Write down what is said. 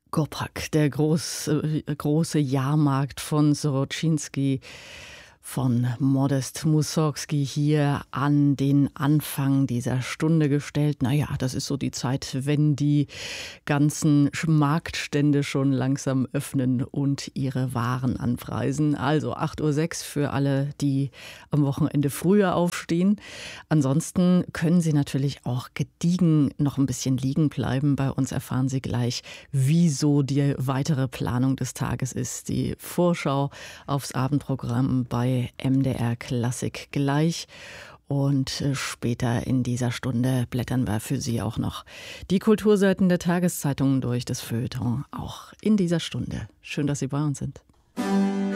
Gopak, der große Jahrmarkt von Soroczynski, von Modest Mussorgsky hier an den Anfang dieser Stunde gestellt. Naja, das ist so die Zeit, wenn die ganzen Marktstände schon langsam öffnen und ihre Waren anpreisen. Also 8:06 Uhr für alle, die am Wochenende früher aufstehen. Ansonsten können Sie natürlich auch gediegen noch ein bisschen liegen bleiben. Bei uns erfahren Sie gleich, wieso die weitere Planung des Tages ist. Die Vorschau aufs Abendprogramm bei MDR Klassik gleich. Und später in dieser Stunde blättern wir für Sie auch noch die Kulturseiten der Tageszeitungen durch, das Feuilleton auch in dieser Stunde. Schön, dass Sie bei uns sind.